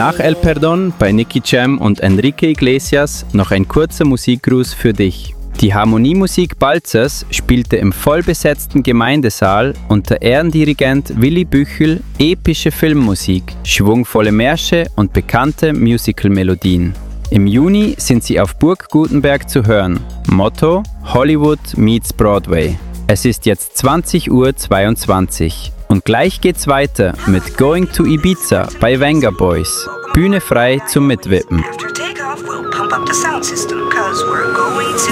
Nach El Perdón bei Nicky Jam und Enrique Iglesias noch ein kurzer Musikgruß für dich. Die Harmoniemusik Balzers spielte im vollbesetzten Gemeindesaal unter Ehrendirigent Willy Büchel epische Filmmusik, schwungvolle Märsche und bekannte Musical-Melodien. Im Juni sind sie auf Burg Gutenberg zu hören. Motto: Hollywood meets Broadway. Es ist jetzt 20:22 Uhr und gleich geht's weiter mit Going to Ibiza bei Venga Boys. Bühne frei zum Mitwippen. After takeoff, we'll pump up the sound system, 'cause we're going to